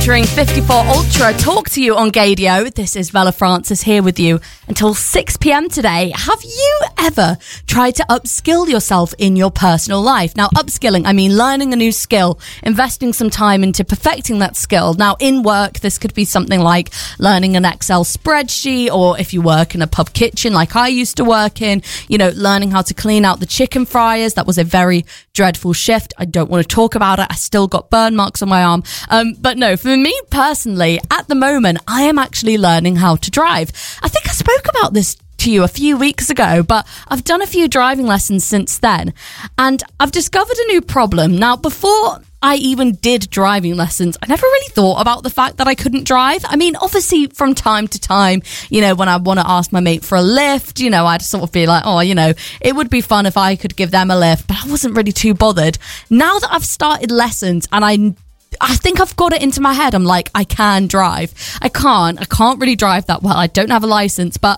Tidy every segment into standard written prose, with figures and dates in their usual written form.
featuring 54 Ultra talk to you on Gadio. This is Bella Francis here with you until 6 p.m. today. Have you ever tried to upskill yourself in your personal life? Now, upskilling, I mean learning a new skill, investing some time into perfecting that skill. Now, in work, this could be something like learning an Excel spreadsheet, or if you work in a pub kitchen like I used to work in, learning how to clean out the chicken fryers. That was a very dreadful shift. I don't want to talk about it. I still got burn marks on my arm. But no, for me personally, at the moment, I am actually learning how to drive. I think I spoke about this to you a few weeks ago, but I've done a few driving lessons since then, and I've discovered a new problem. Now, before I even did driving lessons, I never really thought about the fact that I couldn't drive. I mean, obviously from time to time, when I want to ask my mate for a lift, I'd sort of be like, it would be fun if I could give them a lift, but I wasn't really too bothered. Now that I've started lessons and I think I've got it into my head, I'm like, I can drive. I can't really drive that well. I don't have a license, but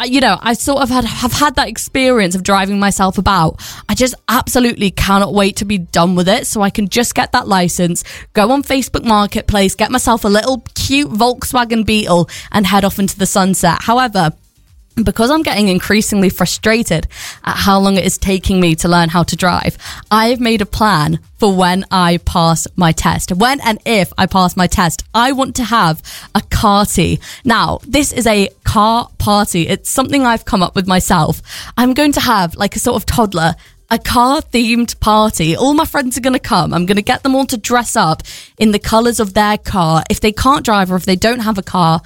I sort of have had that experience of driving myself about. I just absolutely cannot wait to be done with it so I can just get that license, go on Facebook Marketplace, get myself a little cute Volkswagen Beetle and head off into the sunset. However, because I'm getting increasingly frustrated at how long it is taking me to learn how to drive, I've made a plan for when I pass my test. When and if I pass my test, I want to have a carty. Now, this is a car party. It's something I've come up with myself. I'm going to have like a sort of toddler, a car-themed party. All my friends are going to come. I'm going to get them all to dress up in the colours of their car. If they can't drive or if they don't have a car,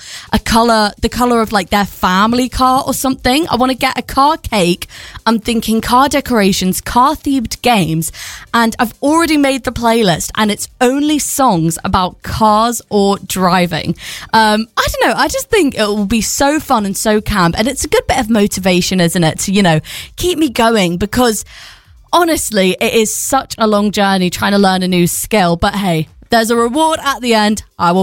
the colour of like their family car or something. I want to get a car cake. I'm thinking car decorations, car-themed games. And I've already made the playlist and it's only songs about cars or driving. I don't know. I just think it will be so fun and so camp. And it's a good bit of motivation, isn't it? To, keep me going, because honestly, it is such a long journey trying to learn a new skill, but hey, there's a reward at the end. I will